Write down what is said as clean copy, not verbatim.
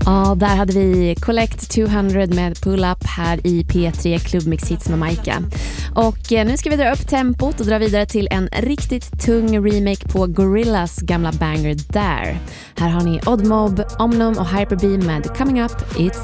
Ja, där hade vi Collect 200 med Pull Up här i P3 Klubbmix-hits med Maika. Och nu ska vi dra upp tempot och dra vidare till en riktigt tung remake på Gorillaz gamla banger Dare. Här har ni Odd Mob, Omnum och Hyper B med Coming Up, It's